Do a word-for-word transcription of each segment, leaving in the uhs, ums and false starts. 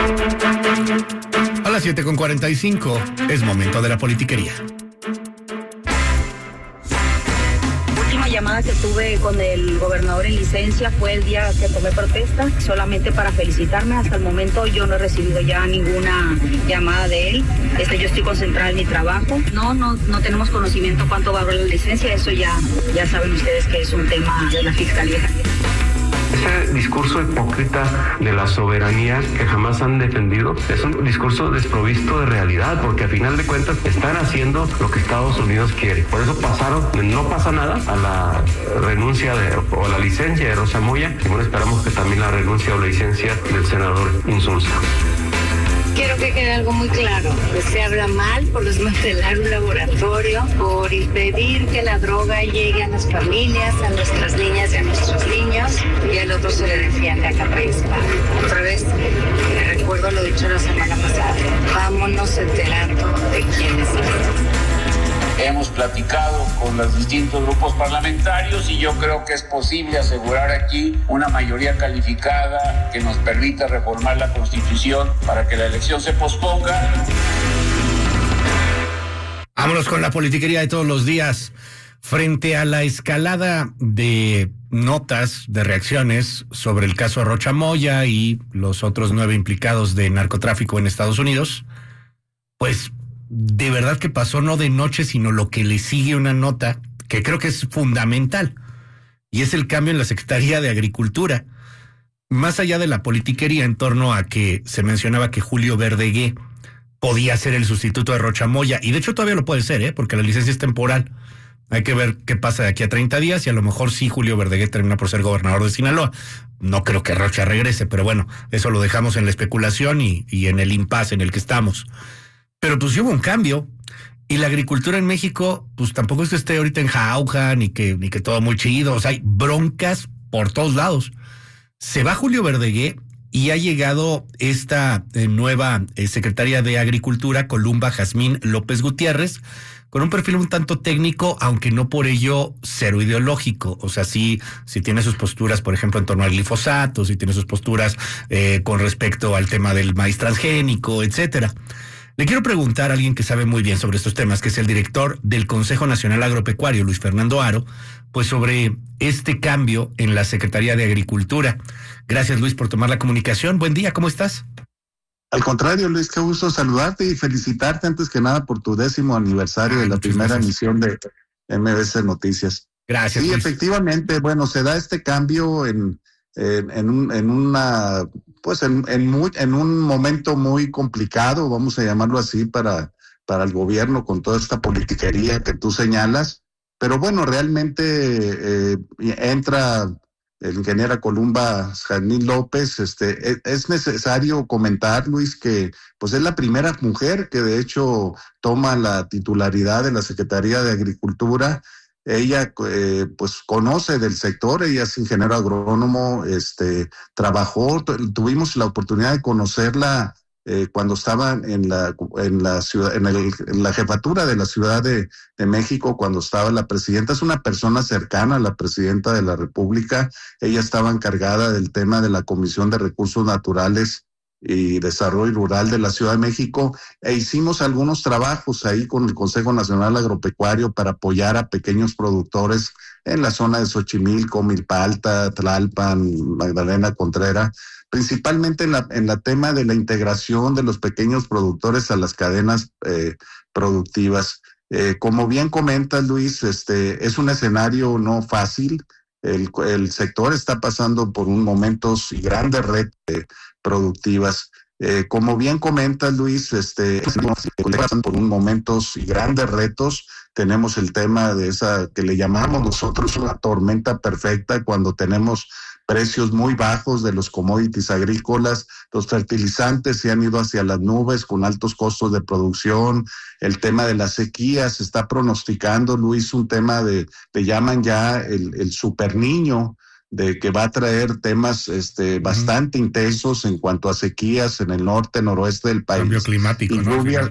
A las siete con cuarenta y cinco es momento de la politiquería. La llamada que tuve con el gobernador en licencia fue el día que tomé protesta, solamente para felicitarme. Hasta el momento yo no he recibido ya ninguna llamada de él. Este, yo estoy concentrada en mi trabajo. No, no, no tenemos conocimiento cuánto va a haber la licencia. Eso ya, ya saben ustedes que es un tema de la fiscalía. Ese discurso hipócrita de la soberanía que jamás han defendido es un discurso desprovisto de realidad, porque a final de cuentas están haciendo lo que Estados Unidos quiere. Por eso pasaron, no pasa nada, a la renuncia de, o la licencia de Rosa Moya, y bueno, esperamos que también la renuncia o la licencia del senador Insulza. Quiero que quede algo muy claro, que se habla mal por desmantelar un laboratorio, por impedir que la droga llegue a las familias, a nuestras niñas y a nuestros niños, y al otro se le defiende a capa y espada. Otra vez, recuerdo lo dicho la semana pasada, vámonos enterando de quiénes son. Hemos platicado con los distintos grupos parlamentarios y yo creo que es posible asegurar aquí una mayoría calificada que nos permita reformar la Constitución para que la elección se posponga. Vámonos con la politiquería de todos los días. Frente a la escalada de notas, de reacciones sobre el caso Rocha Moya y los otros nueve implicados de narcotráfico en Estados Unidos, pues de verdad que pasó no de noche, sino lo que le sigue una nota que creo que es fundamental, y es el cambio en la Secretaría de Agricultura. Más allá de la politiquería en torno a que se mencionaba que Julio Verdegué podía ser el sustituto de Rocha Moya, y de hecho todavía lo puede ser, ¿eh? Porque la licencia es temporal. Hay que ver qué pasa de aquí a treinta días, y a lo mejor sí Julio Verdegué termina por ser gobernador de Sinaloa. No creo que Rocha regrese, pero bueno, eso lo dejamos en la especulación y, y en el impasse en el que estamos. Pero pues hubo un cambio, y la agricultura en México, pues tampoco es que esté ahorita en jauja, ni que, ni que todo muy chido. O sea, hay broncas por todos lados. Se va Julio Verdegué y ha llegado esta eh, nueva eh, secretaria de Agricultura, Columba Jazmín López Gutiérrez, con un perfil un tanto técnico, aunque no por ello cero ideológico. O sea, sí, sí tiene sus posturas, por ejemplo, en torno al glifosato, sí tiene sus posturas eh, con respecto al tema del maíz transgénico, etcétera. Le quiero preguntar a alguien que sabe muy bien sobre estos temas, que es el director del Consejo Nacional Agropecuario, Luis Fernando Haro, pues sobre este cambio en la Secretaría de Agricultura. Gracias, Luis, por tomar la comunicación. Buen día, ¿cómo estás? Al contrario, Luis, qué gusto saludarte y felicitarte antes que nada por tu décimo aniversario ah, de la primera gracias. emisión de M B C Noticias. Gracias, Sí, Luis. Efectivamente, bueno, se da este cambio en, en, en, un, en una... pues en, en, muy, en un momento muy complicado, vamos a llamarlo así, para, para el gobierno, con toda esta politiquería que tú señalas. Pero bueno, realmente eh, entra el ingeniera Columba Jazmín López. Este, es, es necesario comentar, Luis, que pues es la primera mujer que de hecho toma la titularidad de la Secretaría de Agricultura. Ella eh, pues conoce del sector, ella es ingeniero agrónomo, este, trabajó, tuvimos la oportunidad de conocerla eh, cuando estaba en la en la ciudad, en, el, en la jefatura de la Ciudad de, de México, cuando estaba la presidenta. Es una persona cercana a la presidenta de la República. Ella estaba encargada del tema de la Comisión de Recursos Naturales y Desarrollo Rural de la Ciudad de México, e hicimos algunos trabajos ahí con el Consejo Nacional Agropecuario para apoyar a pequeños productores en la zona de Xochimilco, Milpa Alta, Tlalpan, Magdalena Contreras, principalmente en la en la tema de la integración de los pequeños productores a las cadenas eh, productivas. Eh, como bien comentas, Luis, este es un escenario no fácil. El, el sector está pasando por un momentos y grandes retos eh, productivas. Eh, como bien comentas, Luis, este, pasan por un momentos y grandes retos. Tenemos el tema de esa que le llamamos nosotros una tormenta perfecta, cuando tenemos precios muy bajos de los commodities agrícolas, los fertilizantes se han ido hacia las nubes con altos costos de producción, el tema de la sequía se está pronosticando, Luis, un tema de, le llaman ya el, el super niño, de que va a traer temas este, bastante uh-huh. intensos en cuanto a sequías en el norte, noroeste del país. Cambio climático, y ¿no? lluvia,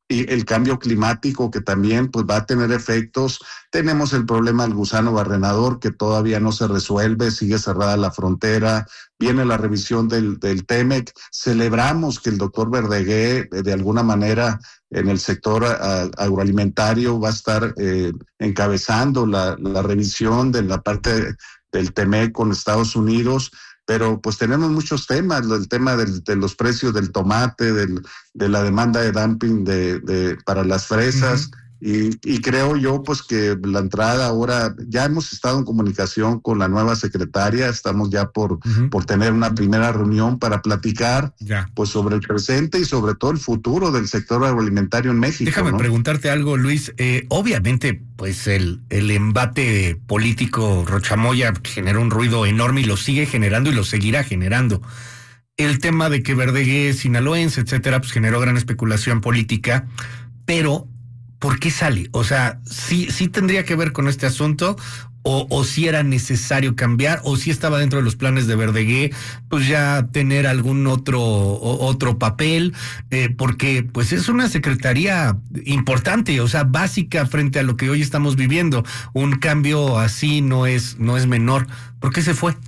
y el cambio climático que también pues va a tener efectos. Tenemos el problema del gusano barrenador que todavía no se resuelve, sigue cerrada la frontera, viene la revisión del, del Temec. Celebramos que el doctor Verdegué de alguna manera en el sector a, agroalimentario va a estar eh, encabezando la, la revisión de la parte del Temec con Estados Unidos. Pero pues tenemos muchos temas, el tema del, de los precios del tomate, del, de la demanda de dumping de, de, para las fresas. Uh-huh. Y, y creo yo pues que la entrada ahora, ya hemos estado en comunicación con la nueva secretaria, estamos ya por, uh-huh. por tener una primera reunión para platicar ya. pues sobre el presente y sobre todo el futuro del sector agroalimentario en México. Déjame ¿no? preguntarte algo, Luis. Eh, obviamente, pues el, el embate político Rocha Moya generó un ruido enorme y lo sigue generando y lo seguirá generando. El tema de que Verdegué es sinaloense, etcétera, pues generó gran especulación política, pero ¿por qué sale? O sea, ¿sí, sí tendría que ver con este asunto? O, o si era necesario cambiar, o si estaba dentro de los planes de Verdegué, pues ya tener algún otro o, otro papel, eh, porque pues es una secretaría importante, o sea, básica frente a lo que hoy estamos viviendo. Un cambio así no es, no es menor. ¿Por qué se fue?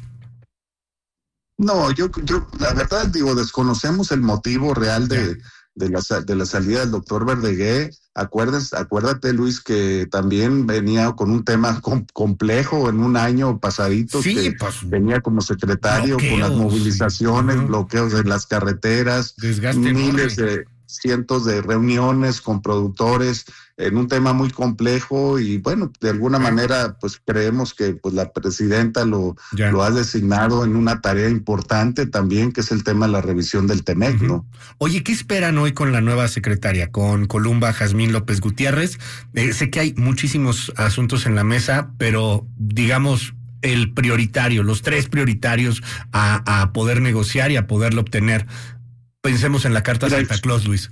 No, yo, yo la verdad digo, desconocemos el motivo real de... Yeah. De la, de la salida del doctor Verdegué. Acuérdate, acuérdate, Luis, que también venía con un tema com, complejo en un año pasadito, sí, que pues, venía como secretario bloqueos, con las movilizaciones, sí. bloqueos en las carreteras, Desgaste miles enorme. de cientos de reuniones con productores en un tema muy complejo y bueno, de alguna manera pues creemos que pues la presidenta lo, lo ha designado en una tarea importante también, que es el tema de la revisión del Temec, uh-huh. ¿no? Oye, ¿qué esperan hoy con la nueva secretaria, con Columba Jazmín López Gutiérrez? Eh, sé que hay muchísimos asuntos en la mesa, pero digamos el prioritario, los tres prioritarios a, a poder negociar y a poderlo obtener. Pensemos en la carta Mira, Santa Claus, Luis.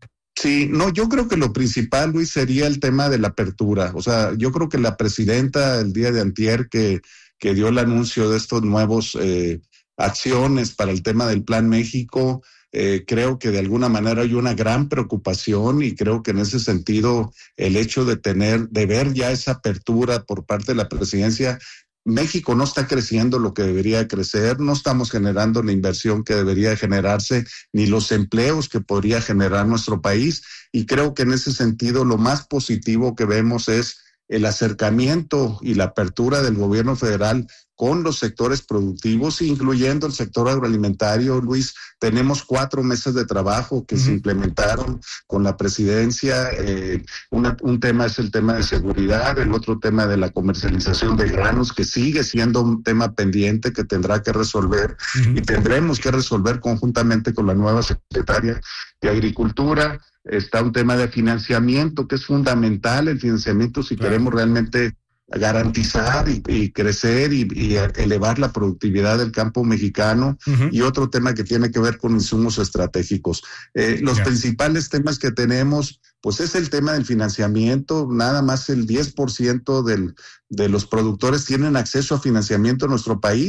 Sí, no, yo creo que lo principal, Luis, sería el tema de la apertura. O sea, yo creo que la presidenta el día de antier que, que dio el anuncio de estos nuevos eh, acciones para el tema del Plan México, eh, creo que de alguna manera hay una gran preocupación y creo que en ese sentido el hecho de tener, de ver ya esa apertura por parte de la presidencia. México no está creciendo lo que debería crecer, no estamos generando la inversión que debería generarse, ni los empleos que podría generar nuestro país, y creo que en ese sentido lo más positivo que vemos es el acercamiento y la apertura del gobierno federal con los sectores productivos, incluyendo el sector agroalimentario. Luis, tenemos cuatro meses de trabajo que uh-huh. se implementaron con la presidencia. Eh, una, un tema es el tema de seguridad, el otro tema de la comercialización de granos, que sigue siendo un tema pendiente que tendrá que resolver uh-huh. y tendremos que resolver conjuntamente con la nueva secretaria de Agricultura. Está un tema de financiamiento que es fundamental, el financiamiento si claro. queremos realmente garantizar y, y crecer y, y elevar la productividad del campo mexicano uh-huh. y otro tema que tiene que ver con insumos estratégicos. Eh, los yeah. principales temas que tenemos, pues es el tema del financiamiento. Nada más el diez por ciento del, de los productores tienen acceso a financiamiento en nuestro país.